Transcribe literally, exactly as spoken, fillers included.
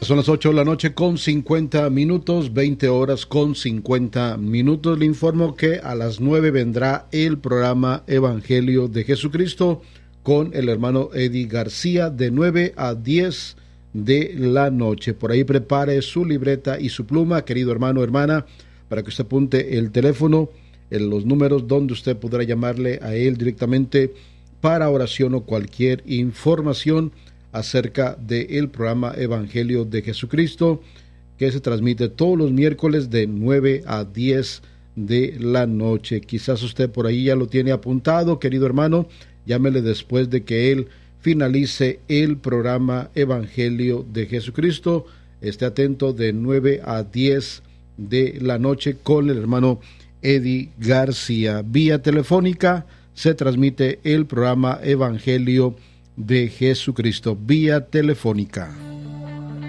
Son las ocho de la noche con cincuenta minutos, veinte horas con cincuenta minutos. Le informo que a las nueve vendrá el programa Evangelio de Jesucristo con el hermano Eddie García de nueve a diez de la noche. Por ahí prepare su libreta y su pluma, querido hermano, hermana, para que usted apunte el teléfono, en los números donde usted podrá llamarle a él directamente para oración o cualquier información acerca del programa Evangelio de Jesucristo, que se transmite todos los miércoles de nueve a diez de la noche. Quizás usted por ahí ya lo tiene apuntado, querido hermano, llámele después de que él finalice el programa Evangelio de Jesucristo. Esté atento de nueve a diez de la noche con el hermano Eddie García. Vía telefónica se transmite el programa Evangelio de Jesucristo, vía telefónica.